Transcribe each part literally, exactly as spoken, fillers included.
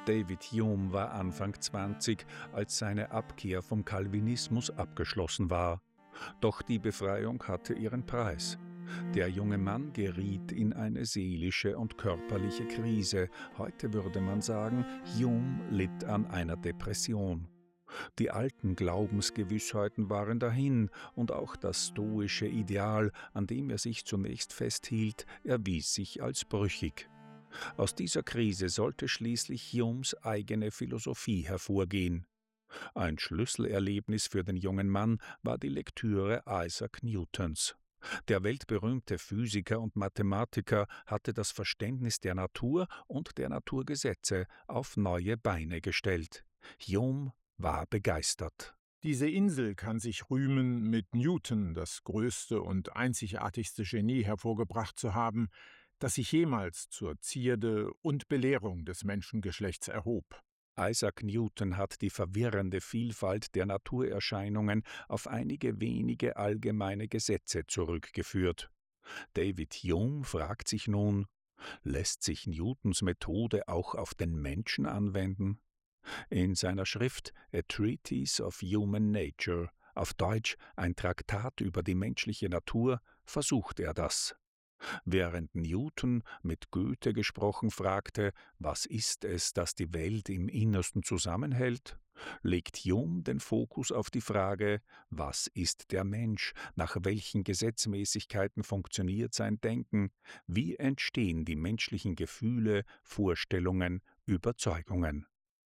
David Hume war Anfang zwanzig, als seine Abkehr vom Calvinismus abgeschlossen war. Doch die Befreiung hatte ihren Preis. Der junge Mann geriet in eine seelische und körperliche Krise. Heute würde man sagen, Hume litt an einer Depression. Die alten Glaubensgewissheiten waren dahin, und auch das stoische Ideal, an dem er sich zunächst festhielt, erwies sich als brüchig. Aus dieser Krise sollte schließlich Humes eigene Philosophie hervorgehen. Ein Schlüsselerlebnis für den jungen Mann war die Lektüre Isaac Newtons. Der weltberühmte Physiker und Mathematiker hatte das Verständnis der Natur und der Naturgesetze auf neue Beine gestellt. Hume war begeistert. Diese Insel kann sich rühmen, mit Newton das größte und einzigartigste Genie hervorgebracht zu haben, das sich jemals zur Zierde und Belehrung des Menschengeschlechts erhob. Isaac Newton hat die verwirrende Vielfalt der Naturerscheinungen auf einige wenige allgemeine Gesetze zurückgeführt. David Hume fragt sich nun, lässt sich Newtons Methode auch auf den Menschen anwenden? In seiner Schrift A Treatise of Human Nature, auf Deutsch ein Traktat über die menschliche Natur, versucht er das. Während Newton mit Goethe gesprochen fragte, was ist es, das die Welt im Innersten zusammenhält, legt Hume den Fokus auf die Frage, was ist der Mensch, nach welchen Gesetzmäßigkeiten funktioniert sein Denken, wie entstehen die menschlichen Gefühle, Vorstellungen, Überzeugungen.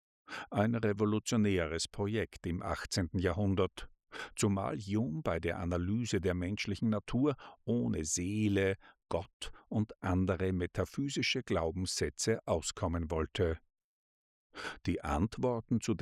Ein revolutionäres Projekt im achtzehnten Jahrhundert, zumal Hume bei der Analyse der menschlichen Natur ohne Seele, Gott und andere metaphysische Glaubenssätze auskommen wollte. Die Antworten zu